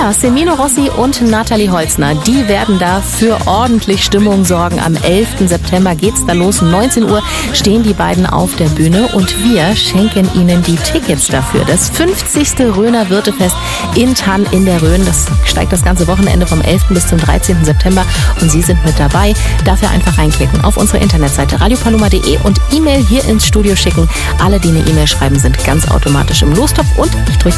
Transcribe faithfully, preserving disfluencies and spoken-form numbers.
Ja, Semino Rossi und Nathalie Holzner, die werden da für ordentlich Stimmung sorgen. Am elften September geht's da los. neunzehn Uhr stehen die beiden auf der Bühne und wir schenken ihnen die Tickets dafür. Das fünfzigste Rhöner Wirtefest in Thann in der Rhön. Das steigt das ganze Wochenende vom elften bis zum dreizehnten September und Sie sind mit dabei. Dafür einfach reinklicken auf unsere Internetseite radio paloma punkt de und E-Mail hier ins Studio schicken. Alle, die eine E-Mail schreiben, sind ganz automatisch im Lostopf und ich drücke